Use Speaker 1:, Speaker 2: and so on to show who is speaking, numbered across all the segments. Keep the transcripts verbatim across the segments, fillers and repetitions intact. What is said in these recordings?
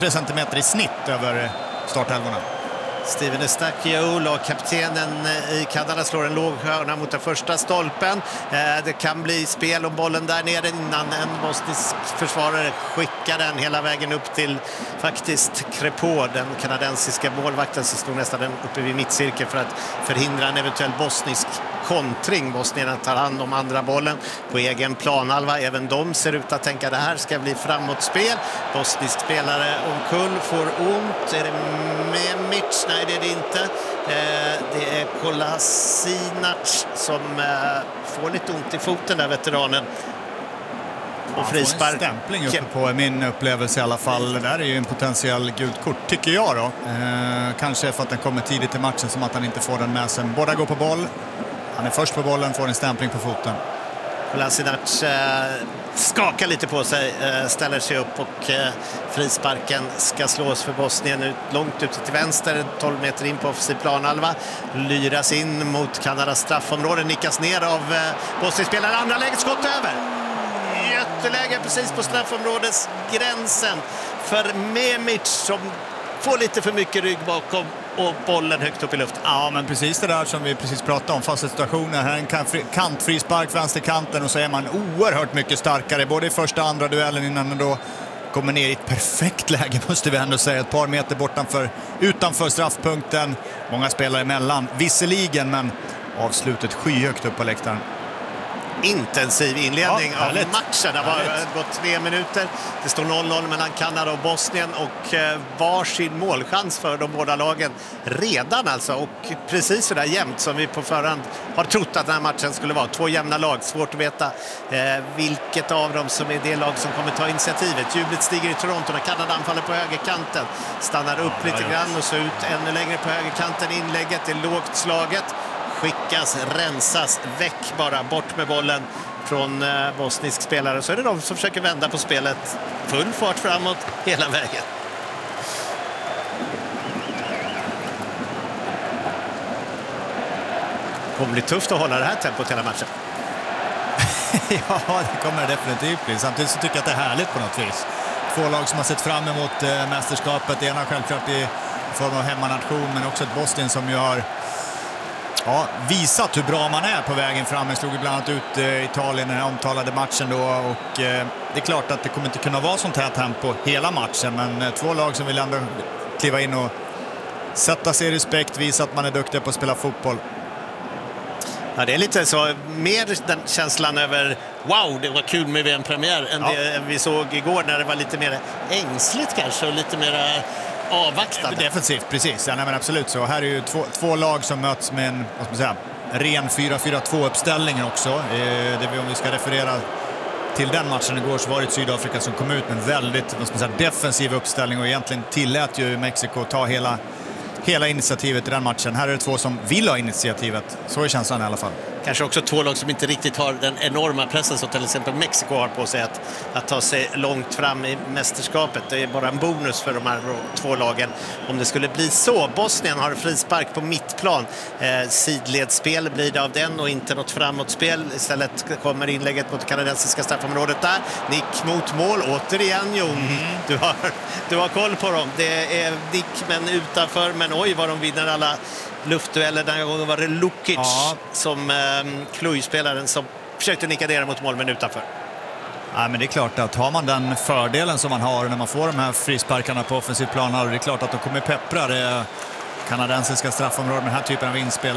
Speaker 1: tre centimeter i snitt över startälvorna.
Speaker 2: Steven Eustáquio, lagkaptenen i Kanada, slår en låg hörna mot den första stolpen. Det kan bli spel om bollen där nere innan en bosnisk försvarare skickar den hela vägen upp till faktiskt Crépeau, den kanadensiska målvakten som stod nästan uppe vid mittcirkeln för att förhindra en eventuell bosnisk kontring. Bosnien tar hand om andra bollen på egen planhalva. Även de ser ut att tänka att det här ska bli framåtspel. Bosnisk spelare omkull, får ont. Är det Memic? Nej, det är det inte. Eh, det är Kolasinac som eh, får lite ont i foten där, veteranen.
Speaker 1: Och frispark. En stämpling uppe på min upplevelse i alla fall. Det där är ju en potentiell gulkort, tycker jag då. Eh, kanske för att den kommer tidigt i matchen, som att han inte får den med sig. Båda går på boll. Han är först på bollen, får en stämpling på foten.
Speaker 2: Kolasinac eh, skakar lite på sig, eh, ställer sig upp och eh, frisparken ska slås för Bosnien ut, långt ut till vänster, tolv meter in på offensiv planhalva. Lyras in mot Kanadas straffområde, nickas ner av eh, Bosnien-spelaren. Andra läget, skott över. Jätteläge precis på straffområdesgränsen för Memic som får lite för mycket rygg bakom och bollen högt upp i luften.
Speaker 1: Ja, men precis det där som vi precis pratade om, fasta situationer. Här är en kantfrispark, vänsterkanten, och så är man oerhört mycket starkare både i första och andra duellen innan den då kommer ner i ett perfekt läge, måste vi ändå säga. Ett par meter bortanför, utanför straffpunkten. Många spelare emellan, visserligen, men avslutet skyhögt upp på läktaren.
Speaker 2: Intensiv inledning ja, av matchen. Det har
Speaker 1: härligt.
Speaker 2: Gått tre minuter. Det står noll noll mellan Kanada och Bosnien och eh, varsin målchans för de båda lagen redan alltså. Och precis så där jämnt som vi på förhand har trott att den här matchen skulle vara. Två jämna lag. Svårt att veta eh, vilket av dem som är det lag som kommer ta initiativet. Jublet stiger i Toronto när Kanada anfaller på högerkanten. Stannar upp ja, lite ja. grann och så ut ännu längre på högerkanten. Inlägget är lågt slaget. Skickas, rensas, väck bara, bort med bollen från eh, bosnisk spelare. Så är det de som försöker vända på spelet. Full fart framåt hela vägen. Det kommer bli tufft att hålla det här tempot hela matchen.
Speaker 1: Ja, det kommer det definitivt bli. Samtidigt så tycker jag att det är härligt på något vis. Två lag som har sett fram emot eh, mästerskapet. Det ena självklart i form av hemmanation, men också ett Bosnien som ju har Ja, visat hur bra man är på vägen fram. Jag slog bland annat ut eh, Italien i den här omtalade matchen då. Och eh, det är klart att det kommer inte kunna vara sånt här tempo hela matchen. Men eh, två lag som vill ändå kliva in och sätta sig i respekt, visa att man är duktig på att spela fotboll.
Speaker 2: Ja, det är lite så, mer den känslan över wow, det var kul med V M-premiär än ja. det vi såg igår när det var lite mer ängsligt kanske och lite mer avvaktande.
Speaker 1: Defensivt, precis. Ja, nej, men absolut så. Här är ju två, två lag som möts med en, vad ska man säga, ren fyra fyra två-uppställning också. Eh, det vi, om vi ska referera till den matchen igår, så var det Sydafrika som kom ut med en väldigt, vad ska man säga, defensiv uppställning och egentligen tillät ju Mexiko ta hela, hela initiativet i den matchen. Här är det två som vill ha initiativet. Så är känslan i alla fall.
Speaker 2: Kanske också två lag som inte riktigt har den enorma pressen som till exempel Mexiko har på sig att, att ta sig långt fram i mästerskapet. Det är bara en bonus för de här två lagen om det skulle bli så. Bosnien har frispark på mittplan. Eh, sidledsspel blir det av den och inte något framåtspel. Istället kommer inlägget mot kanadensiska straffområdet där. Nick mot mål. Återigen, Jon. Mm. Du, har, du har koll på dem. Det är Nick men utanför. Men oj vad de vinner alla luftdueller. Den här gången var det Lukic ja. som eh, Cluj-spelaren som försökte nicka ner mot mål men utanför.
Speaker 1: Ja, men det är klart att har man den fördelen som man har när man får de här frisparkarna på offensiv plan, och det är klart att de kommer peppra det kanadensiska straffområdet med den här typen av inspel.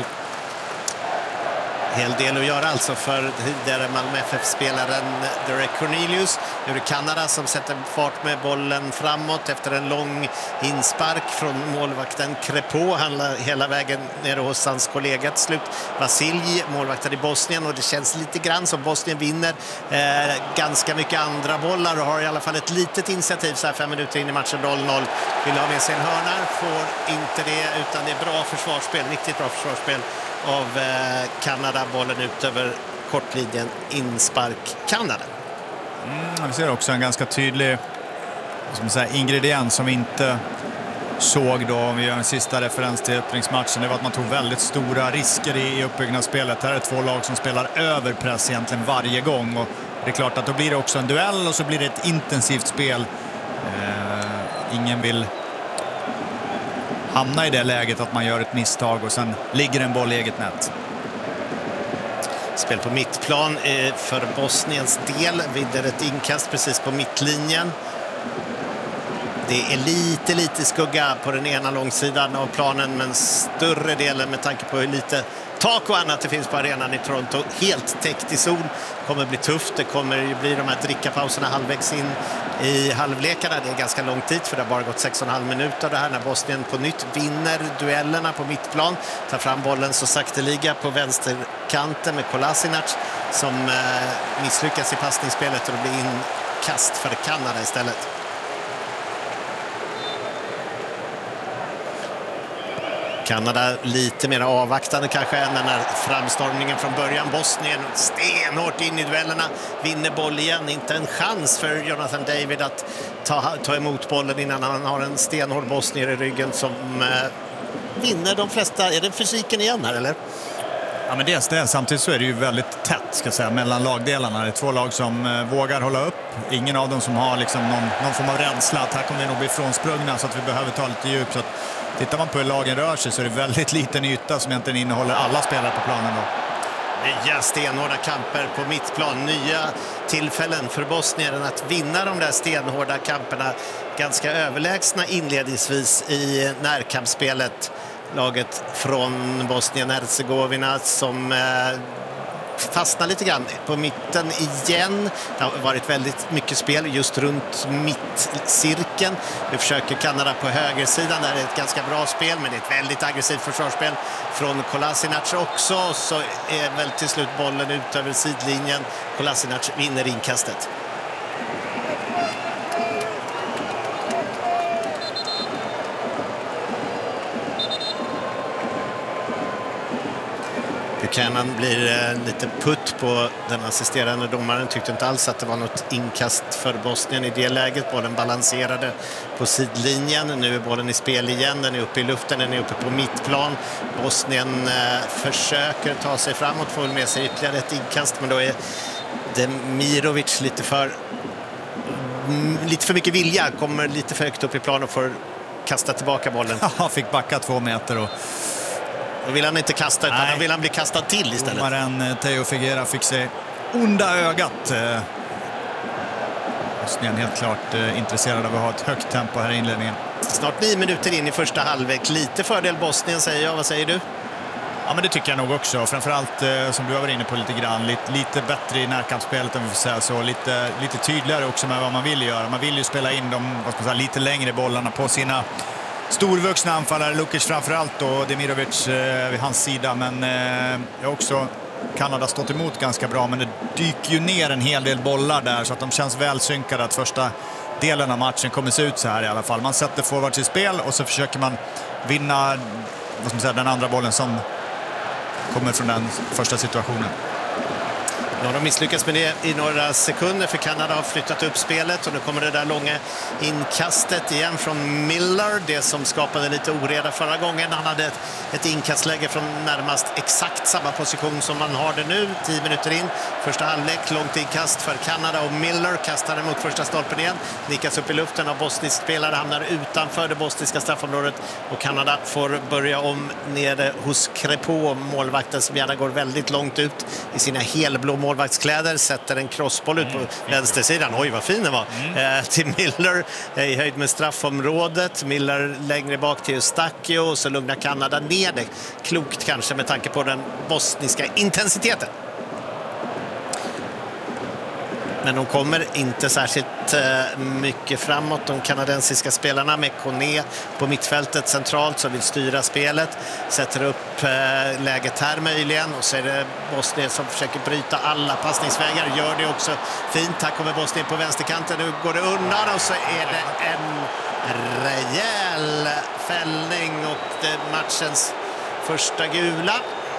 Speaker 2: Hel del att göra alltså för tidigare Malmö F F-spelaren Derek Cornelius. Nu är det Kanada som sätter fart med bollen framåt efter en lång inspark från målvakten Crépeau. Han hela vägen ner hos hans kollega till slut. Vasilj, målvakten i Bosnien, och det känns lite grann som Bosnien vinner eh, ganska mycket andra bollar och har i alla fall ett litet initiativ så här fem minuter in i matchen. Noll noll. Vill ha med sig en hörna, får inte det, utan det är bra försvarsspel, riktigt bra försvarsspel av eh, Kanada. Bollen ut över kortlinjen, inspark Kanada.
Speaker 1: Mm, vi ser också en ganska tydlig som säga, ingrediens som vi inte såg då, om vi gör en sista referens till öppningsmatchen. Det var att man tog väldigt stora risker i, i uppbyggnadsspelet. Här är två lag som spelar över press egentligen varje gång, och det är klart att då blir det också en duell och så blir det ett intensivt spel. Eh, ingen vill hamna i det läget att man gör ett misstag och sen ligger en boll i eget nät.
Speaker 2: Spel på mittplan för Bosniens del. Vinner ett inkast precis på mittlinjen. Det är lite, lite skugga på den ena långsidan av planen, men större delen med tanke på hur lite tak och annat det finns på arenan i Toronto. Helt täckt i sol. Kommer bli tufft. Det kommer ju bli de här drickapauserna halvvägs in i halvlekarna. Det är ganska lång tid för det har bara gått sex och en halv minut av det här när Bosnien på nytt vinner duellerna på mittplan. Tar fram bollen så sakteliga på vänsterkanten med Kolasinac som eh, misslyckas i passningsspelet och det blir inkast för Kanada istället. Kanada lite mer avvaktande kanske än den här framstormningen från början. Bosnien stenhårt in i duellerna, vinner boll igen. Inte en chans för Jonathan David att ta, ta emot bollen innan han har en stenhård bosnier i ryggen som eh, vinner de flesta. Är det fysiken igen här eller?
Speaker 1: Ja, men dels det. Samtidigt så är det ju väldigt tätt ska jag säga, mellan lagdelarna. Det är två lag som eh, vågar hålla upp. Ingen av dem som har liksom någon, någon form av rädsla att här kommer vi nog bli frånsprungna så att vi behöver ta lite djup. Så att, tittar man på hur lagen rör sig så är det väldigt liten yta som egentligen innehåller alla spelare på planen då.
Speaker 2: Nya stenhårda kamper på mittplan. Nya tillfällen för Bosnien att vinna de där stenhårda kamperna. Ganska överlägsna inledningsvis i närkampsspelet. Laget från Bosnien-Herzegovina som eh, fastnar lite grann på mitten igen. Det har varit väldigt mycket spel just runt mittcirkeln. Nu försöker Kanada på högersidan. Där är ett ganska bra spel, men det är ett väldigt aggressivt försvarsspel från Kolasinac också. Så är väl till slut bollen ut över sidlinjen. Kolasinac vinner inkastet. Buchanan blir eh, lite putt på den assisterande domaren. Tyckte inte alls att det var något inkast för Bosnien i det läget. Bollen balanserade på sidlinjen. Nu är bollen i spel igen. Den är uppe i luften, den är uppe på mittplan. Bosnien eh, försöker ta sig framåt, får med sig ytterligare ett inkast. Men då är Demirovic lite för mm, lite för mycket vilja. Kommer lite för högt upp i plan och får kasta tillbaka bollen.
Speaker 1: Ja, fick backa två meter och
Speaker 2: då vill han inte kasta, utan då vill han bli kastad till istället.
Speaker 1: Domaren Teo Figuera fick se onda ögat. Bosnien helt klart eh, intresserad av att ha ett högt tempo här i inledningen.
Speaker 2: Snart nio minuter in i första halvlek. Lite fördel Bosnien säger jag. Vad säger du?
Speaker 1: Ja, men det tycker jag nog också. Framförallt eh, som du var inne på lite grann. Lite, lite bättre i närkampsspelet om vi får säga så. Lite, lite tydligare också med vad man vill göra. Man vill ju spela in de vad ska man säga, lite längre bollarna på sina storvuxna anfallare, Lukic framförallt och Demirovic eh, vid hans sida, men eh, jag också Kanada stått emot ganska bra, men det dyker ju ner en hel del bollar där så att de känns väl synkade att första delen av matchen kommer se ut så här i alla fall. Man sätter forwards i spel och så försöker man vinna vad ska man säga, den andra bollen som kommer från den första situationen.
Speaker 2: Nu har de misslyckats med det i några sekunder för Kanada har flyttat upp spelet och nu kommer det där långa inkastet igen från Miller, det som skapade lite oreda förra gången. Han hade ett, ett inkastläge från närmast exakt samma position som man har det nu, tio minuter in. Första halvlek, långt inkast för Kanada och Miller kastar mot första stolpen igen. Nickas upp i luften av bosnisk spelare, hamnar utanför det bosniska straffområdet och Kanada får börja om nere hos Crepeau, målvakten som gärna går väldigt långt ut i sina helblå mål. Målvaktskläder, sätter en crossboll ut på mm, vänstersidan. Oj, vad fin den var. Mm. Eh, till Miller eh, i höjd med straffområdet. Miller längre bak till Eustáquio och så lugnar Kanada ner det. Klokt kanske med tanke på den bosniska intensiteten. Men de kommer inte särskilt eh, mycket framåt, de kanadensiska spelarna, med Kone på mittfältet centralt som vill styra spelet. Sätter upp eh, läget här möjligen och så är det Bosnien som försöker bryta alla passningsvägar. Gör det också fint. Här kommer Bosnien på vänsterkanten. Nu går det undan och så är det en rejäl fällning och det matchens första gula.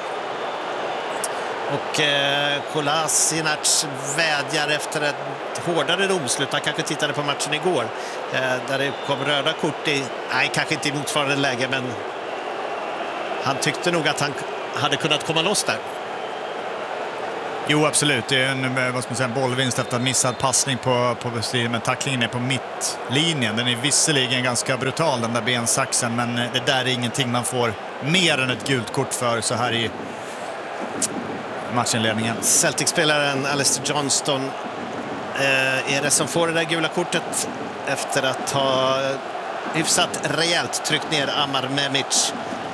Speaker 2: Och eh, Kolasinac vädjar efter ett hårdare domslut. Han kanske tittade på matchen igår eh, där det kom röda kort i, nej kanske inte i motsvarande läge, men han tyckte nog att han hade kunnat komma loss där.
Speaker 1: Jo, absolut. Det är en, vad ska man säga, en bollvinst efter en missad passning på, på men tacklingen är på mittlinjen. Den är visserligen ganska brutal, den där bensaxen, men det där är ingenting man får mer än ett gult kort för så här i matchinledningen.
Speaker 2: Celtic-spelaren Alistair Johnston eh, är det som får det där gula kortet efter att ha hyfsat rejält tryckt ner Amar Memic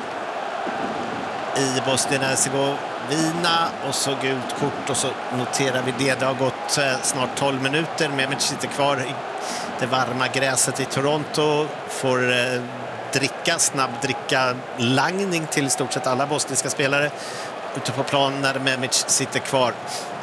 Speaker 2: i Bosnien-Hercegovina, och så gult kort, och så noterar vi det. Det har gått eh, snart tolv minuter. Memic sitter kvar i det varma gräset i Toronto, får eh, dricka, snabb dricka langning till i stort sett alla bosniska spelare ute på plan när Memic sitter kvar.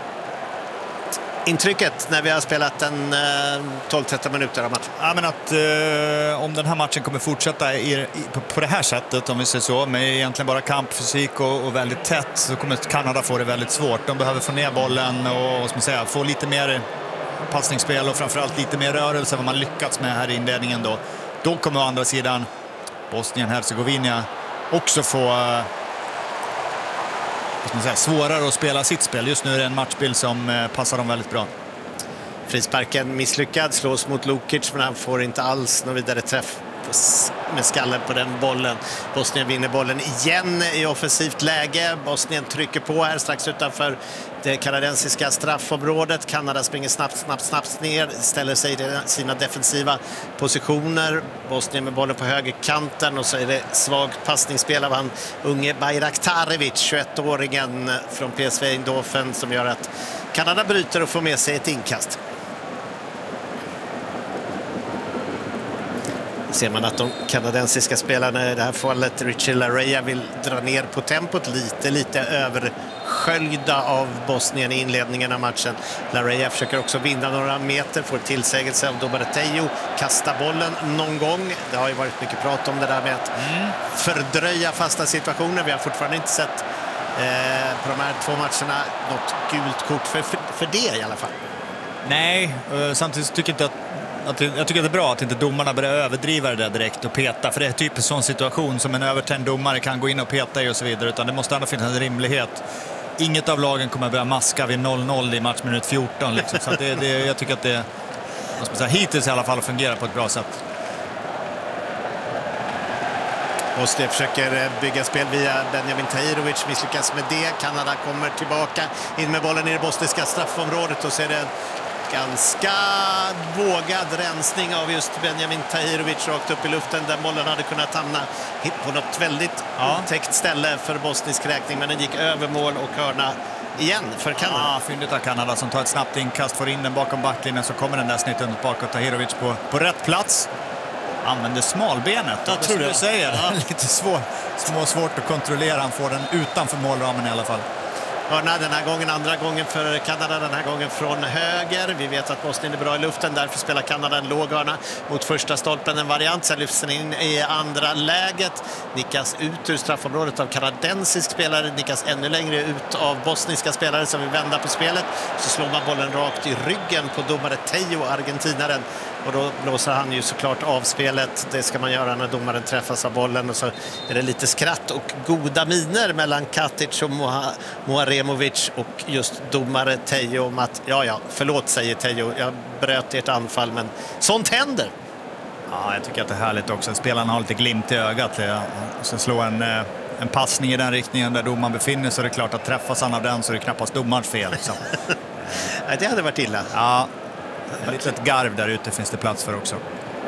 Speaker 2: Intrycket när vi har spelat en eh, tolv tretton minuter av matchen?
Speaker 1: Ja, men att eh, om den här matchen kommer fortsätta i, i, på, på det här sättet, om vi säger så, med egentligen bara kamp, fysik och, och väldigt tätt, så kommer Kanada få det väldigt svårt. De behöver få ner bollen och, och som säga, få lite mer passningsspel och framförallt lite mer rörelse än vad man lyckats med här i inledningen. Då, då kommer å andra sidan Bosnien-Hercegovina också få eh, man säga, svårare att spela sitt spel. Just nu är det en matchbild som eh, passar dem väldigt bra.
Speaker 2: Frisparken misslyckad, slås mot Lukic, men han får inte alls någon vidare träff med skallen på den bollen. Bosnien vinner bollen igen i offensivt läge. Bosnien trycker på här strax utanför det kanadensiska straffområdet. Kanada springer snabbt, snabbt, snabbt ner, ställer sig i sina defensiva positioner. Bosnien med bollen på högerkanten, och så är det svagt passningsspel av han unge Bayraktarevic, tjugoett-åringen från P S V Eindhoven, som gör att Kanada bryter och får med sig ett inkast. Ser man att de kanadensiska spelarna i det här fallet, Richie Laryea, vill dra ner på tempot lite, lite översköljda av Bosnien i inledningen av matchen. Laryea försöker också vinna några meter, får tillsägelse av domare Teo, kasta bollen någon gång. Det har ju varit mycket prat om det där med att mm. fördröja fasta situationer. Vi har fortfarande inte sett eh, på de här två matcherna något gult kort för, för, för det i alla fall.
Speaker 1: Nej, samtidigt tycker jag inte att Att, jag tycker det är bra att inte domarna börjar överdriva det där direkt och peta, för det är typ en sån situation som en övertänd domare kan gå in och peta i och så vidare, utan det måste ändå finnas en rimlighet. Inget av lagen kommer att börja maska vid noll noll i matchminut fjorton liksom. Så att det, det, jag tycker att det måste säga, hittills i alla fall fungerar på ett bra sätt.
Speaker 2: Bosnien försöker bygga spel via Benjamin Tahirovic, misslyckas med det. Kanada kommer tillbaka in med bollen i det bosniska straffområdet, och så är det ganska vågad rensning av just Benjamin Tahirovic rakt upp i luften, där bollen hade kunnat hamna på något väldigt ja. otäckt ställe för bosnisk räkning, men den gick över mål och hörna igen för Kanada.
Speaker 1: Ja, fyndigt av Kanada som tar ett snabbt inkast, får in den bakom backlinjen, så kommer den där snitten bakåt. Tahirovic på, på rätt plats. Använder smalbenet. Jag tror du säger. Ja. Lite svår, små, svårt att kontrollera. Han får den utanför målramen i alla fall.
Speaker 2: Hörna den här gången, andra gången för Kanada, den här gången från höger. Vi vet att Bosnien är bra i luften, därför spelar Kanada en låg hörna mot första stolpen, en variant. Sen lyfts den in i andra läget, nickas ut ur straffområdet av kanadensisk spelare, nickas ännu längre ut av bosniska spelare som vill vända på spelet. Så slår man bollen rakt i ryggen på domare Teo, argentinaren, och då blåser han ju såklart av spelet. Det ska man göra när domaren träffas av bollen, och så är det lite skratt och goda miner mellan Katic och Moha, Moharemovic och just domare Teo om att ja, ja, förlåt, säger Teo, jag bröt ert anfall, men sånt händer.
Speaker 1: Ja, jag tycker att det är härligt också. Spelarna har lite glimt i ögat. Så slå en, en passning i den riktningen där domaren befinner sig, så är det klart att träffas han av den, så är det knappast domarens fel. Liksom.
Speaker 2: Det hade varit illa.
Speaker 1: Ja, ett litet garv där ute finns det plats för också.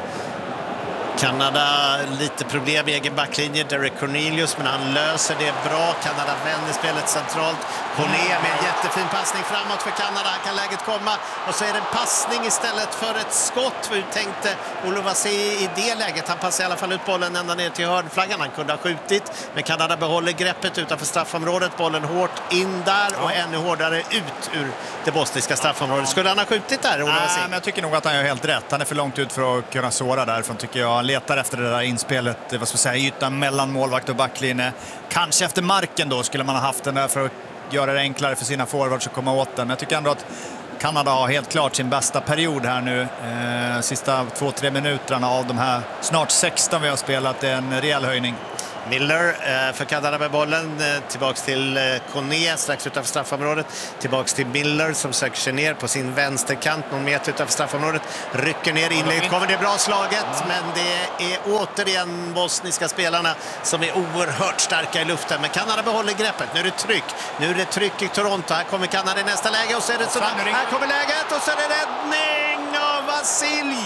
Speaker 2: Kanada lite problem i egen backlinje, Derek Cornelius, men han löser det bra. Kanada vänder spelet centralt. Poné med en jättefin passning framåt för Kanada. Här kan läget komma, och så är det en passning istället för ett skott. Hur tänkte Oluvasi i det läget? Han passar i alla fall ut bollen ända ner till hörnflaggan. Han kunde ha skjutit, men Kanada behåller greppet utanför straffområdet. Bollen hårt in där och ännu hårdare ut ur det bosniska straffområdet. Skulle han ha skjutit där, Oluvasi?
Speaker 1: Nej, men jag tycker nog att han gör helt rätt. Han är för långt ut för att kunna såra därifrån, tycker jag. Han letar efter det där inspelet, vad ska jag säga, ytan mellan målvakt och backlinje. Kanske efter marken då skulle man ha haft den där för att göra det enklare för sina forwards att komma åt den. Men jag tycker ändå att Kanada har helt klart sin bästa period här nu. Eh, sista två, tre minuterna av de här snart sexton vi har spelat, är en rejäl höjning.
Speaker 2: Miller eh, för Kanada med bollen, eh, tillbaks till eh, Kone strax utanför straffområdet, tillbaks till Miller som söker sig ner på sin vänsterkant någon meter utanför straffområdet, rycker ner inlägget, kommer det bra slaget, men det är återigen bosniska spelarna som är oerhört starka i luften, men Kanada behåller greppet. Nu är det tryck, nu är det tryck i Toronto, här kommer Kanada i nästa läge och så är det så, här kommer läget och så är det räddning av Vasilj.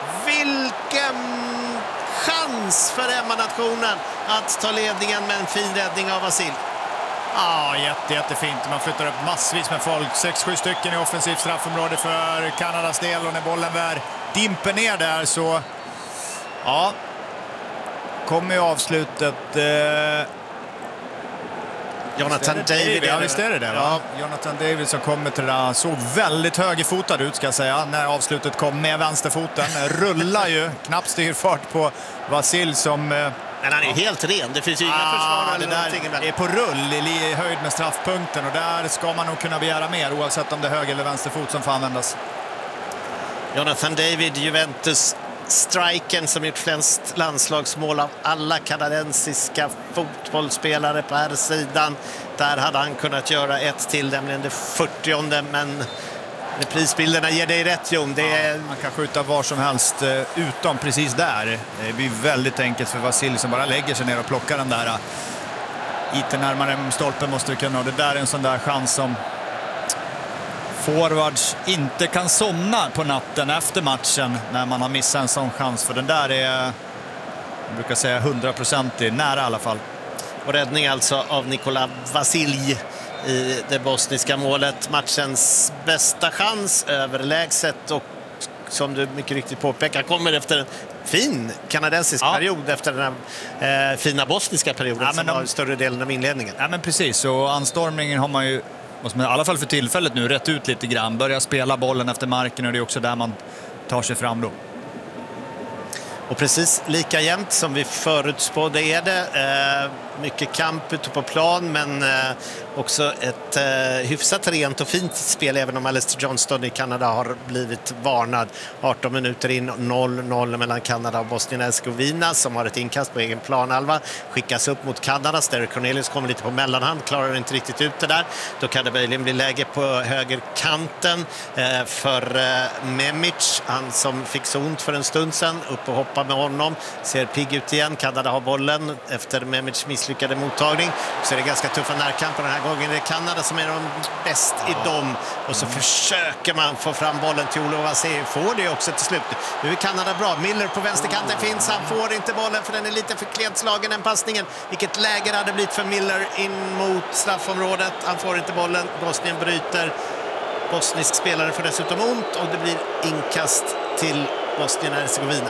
Speaker 2: Vilken chans för hemmanationen att ta ledningen med en fin räddning av Vasilj.
Speaker 1: Ja, jätte, jättefint. Man flyttar upp massvis med folk. sex sju stycken i offensivt straffområde för Kanadas del. Och när bollen där dimper ner där så... Ja, kommer ju avslutet... Eh...
Speaker 2: Jonathan David. David.
Speaker 1: Ja, visst är det det, va? Ja. Jonathan David som kommer till det där. Såg väldigt högerfotad ut, ska jag säga, när avslutet kom med vänsterfoten. Rullar ju knappt styrfart på Vasilj som... Eh...
Speaker 2: Men han är ju ja. helt ren. Det finns ju inga ah, försvar eller någonting.
Speaker 1: Det är på rull i höjd med straffpunkten och där ska man nog kunna begära mer oavsett om det är höger eller vänsterfot som får användas.
Speaker 2: Jonathan David, Juventus striken som gjort flest landslagsmål av alla kanadensiska fotbollsspelare på här sidan. Där hade han kunnat göra ett till, nämligen det fyrtionde, men prisbilderna ger dig rätt, Jon. Det är...
Speaker 1: ja, man kan skjuta var som helst utom precis där. Det blir väldigt enkelt för Vasilj som bara lägger sig ner och plockar den där. Lite närmare stolpen måste vi kunna. Och det där är en sån där chans som forwards inte kan somna på natten efter matchen när man har missat en sån chans. För den där är, jag brukar säga, hundra procent nära i alla fall.
Speaker 2: Och räddning alltså av Nikola Vasilj i det bosniska målet. Matchens bästa chans, överlägset, och som du mycket riktigt påpekar kommer efter en fin kanadensisk ja. period, efter den här eh, fina bosniska perioden ja, som de... var större delen av inledningen.
Speaker 1: Ja, men precis, och anstormningen har man ju, måste man, i alla fall för tillfället nu, rätt ut lite grann. Börja spela bollen efter marken och det är också där man tar sig fram då.
Speaker 2: Och precis lika jämnt som vi förutspådde är det. Eh, mycket kamp ute på plan, men eh, också ett eh, hyfsat rent och fint spel, även om Alistair Johnston i Kanada har blivit varnad. arton minuter in, noll noll mellan Kanada och Bosnien-Hercegovina, som har ett inkast på egen planhalva. Skickas upp mot Kanada. Derek Cornelius kommer lite på mellanhand, klarar inte riktigt ut det där. Då kan det möjligen bli läge på högerkanten eh, för eh, Memic, han som fick så ont för en stund sedan. Upp och hoppa med honom, ser pigg ut igen. Kanada har bollen efter Memic misslyckade mottagning, så är det ganska tuffa närkamper. Den här gången är det Kanada som är de bäst i dem, och så försöker man få fram bollen till Olof Vasilj, får det också till slut. Nu är Kanada bra, Miller på vänsterkanten finns, han får inte bollen för den är lite för kledslagen, den passningen. Vilket läge det hade blivit för Miller in mot straffområdet, han får inte bollen, Bosnien bryter. Bosnisk spelare får dessutom ont och det blir inkast till Bosnien-Hercegovina.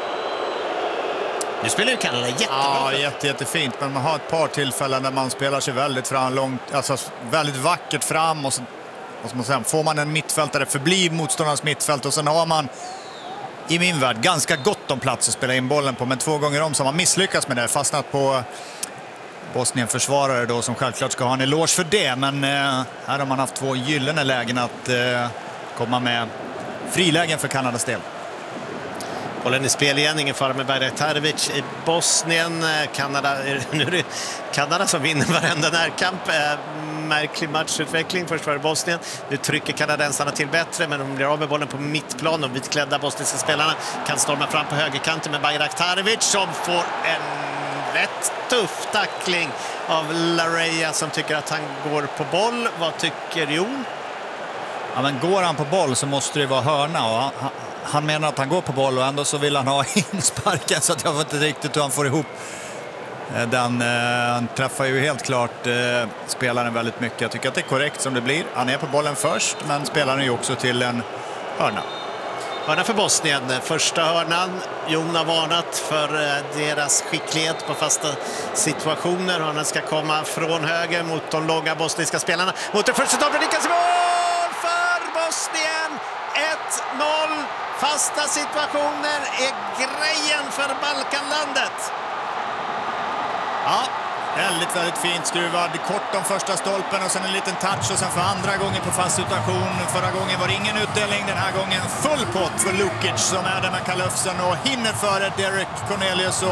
Speaker 2: Nu spelar ju Kanada jättebra.
Speaker 1: Ja, jätte, jättefint. Men man har ett par tillfällen där man spelar sig väldigt fram, långt, alltså väldigt vackert fram. Och så, vad ska man säga, får man en mittfältare förbi motståndarens mittfält. Och sen har man, i min värld, ganska gott om plats att spela in bollen på. Men två gånger om så har man misslyckats med det. Fastnat på Bosnien-försvarare då, som självklart ska ha en eloge för det. Men eh, här har man haft två gyllene lägen att eh, komma med frilägen för Kanadas del.
Speaker 2: Bollen i spel igen, ingen fara med Bajraktarevic i Bosnien. Kanada, nu är det Kanada som vinner varenda närkamp. Märklig matchutveckling. Först var det Bosnien. Nu trycker kanadensarna till bättre, men de blir av med bollen på mittplan. De vitklädda bosniska spelarna kan storma fram på högerkanten med Bajraktarevic som får en rätt tuff tackling av Lareya som tycker att han går på boll. Vad tycker Jon?
Speaker 1: Ja, men går han på boll så måste det vara hörna, och han, han menar att han går på boll och ändå så vill han ha insparken, så att jag vet inte riktigt hur han får ihop den. Eh, han träffar ju helt klart eh, spelaren väldigt mycket. Jag tycker att det är korrekt som det blir. Han är på bollen först, men spelaren är ju också till en hörna.
Speaker 2: Hörna för Bosnien. Första hörnan. Jon har varnat för eh, deras skicklighet på fasta situationer. Hörnan ska komma från höger mot de långa bosniska spelarna. Mot det första stolpen, lyckas mål för Bosnien! ett noll. Fasta situationer är grejen för Balkanlandet.
Speaker 1: Ja, väldigt, väldigt fint skruvad. Kort om första stolpen och sen en liten touch och sen för andra gången på fast situation. Förra gången var det ingen utdelning, den här gången full pott för Lukic som är där med kalufsen och hinner före Derek Cornelius och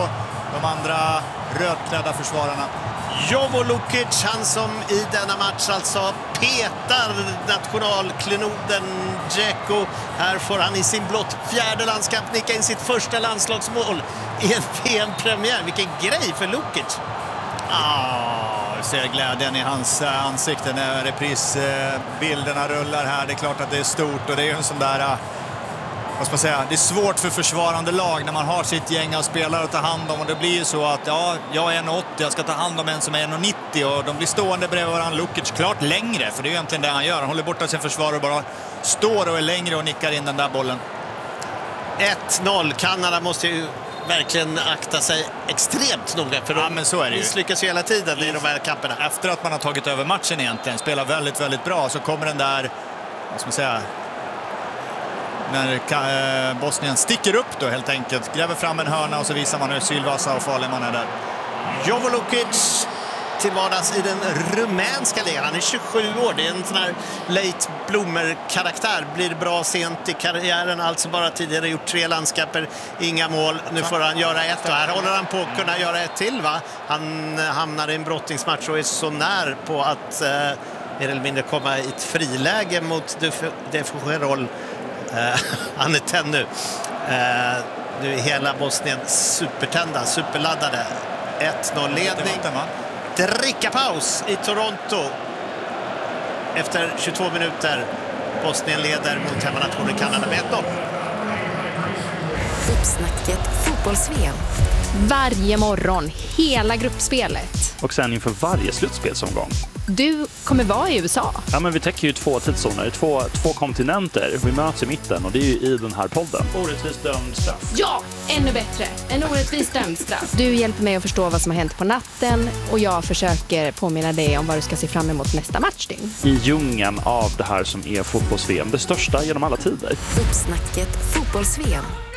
Speaker 1: de andra rödklädda försvararna.
Speaker 2: Jovo Lukic, han som i denna match alltså petar nationalklenoden Dzeko. Här får han i sin blott fjärde landskamp nicka in sitt första landslagsmål i en V M-premiär. Vilken grej för Lukic!
Speaker 1: Ah, jag ser glädjen i hans ansikte när reprisbilderna rullar här. Det är klart att det är stort och det är en sån där... Vad ska man säga? Det är svårt för försvarande lag när man har sitt gäng av spelare att ta hand om, och det blir ju så att ja, jag är en åttio, jag ska ta hand om en som är en nittio och de blir stående bredvid varandra. Lukic klart längre, för det är ju egentligen det han gör. Han håller borta sin försvarare och bara står och är längre och nickar in den där bollen.
Speaker 2: ett noll. Kanada måste ju verkligen akta sig extremt noga, för de
Speaker 1: ja, men så är det ju.
Speaker 2: misslyckas ju hela tiden i de här kamperna.
Speaker 1: Efter att man har tagit över matchen egentligen, spelar väldigt, väldigt bra, så kommer den där, vad ska man säga, när Bosnien sticker upp då helt enkelt, gräver fram en hörna och så visar man hur sylvassa och farlig man är där.
Speaker 2: Jovo Lukic till vardags i den rumänska ligan. Han är tjugosju år, det är en sån här late bloomer-karaktär. Blir bra sent i karriären, alltså bara tidigare gjort tre landskamper, inga mål. Nu får han göra ett och här håller han på att kunna göra ett till, va? Han hamnar i en brottningsmatch och är så när på att eh, mer eller mindre komma i ett friläge mot Defugerol. Uh, han är tänd nu. Uh, nu är hela Bosnien supertända, superladdade. ett noll ledning. Drickapaus i Toronto. Efter tjugotvå minuter. Bosnien leder mot hemmanationen Kanada med ett noll.
Speaker 3: Uppsnacket fotbolls-V M.
Speaker 4: Varje morgon, hela gruppspelet.
Speaker 5: Och sen inför varje slutspelsomgång.
Speaker 4: Du kommer vara i U S A.
Speaker 5: Ja, men vi täcker ju två tidszoner, två, två kontinenter. Vi möts i mitten och det är ju i den här podden. Orättvist dömd straff.
Speaker 4: Ja, ännu bättre. En orättvist dömd straff. Du hjälper mig att förstå vad som har hänt på natten och jag försöker påminna dig om vad du ska se fram emot nästa matchdygn.
Speaker 5: I djungeln av det här som är fotbolls-V M, det största genom alla tider.
Speaker 3: Uppsnacket fotbolls-V M.